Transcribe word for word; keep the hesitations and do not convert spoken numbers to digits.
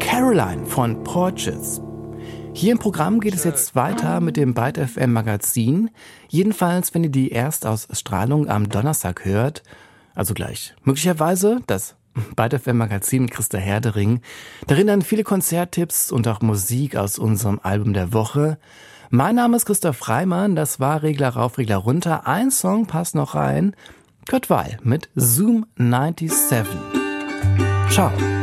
Caroline von Porches. Hier im Programm geht es jetzt weiter mit dem Byte F M Magazin. Jedenfalls, wenn ihr die Erstausstrahlung am Donnerstag hört, also gleich. Möglicherweise das Byte F M Magazin mit Christa Herdering. Darin dann viele Konzerttipps und auch Musik aus unserem Album der Woche. Mein Name ist Christoph Freimann, das war Regler rauf, Regler runter. Ein Song passt noch rein. Kurt Weill mit Zoom siebenundneunzig. Ciao.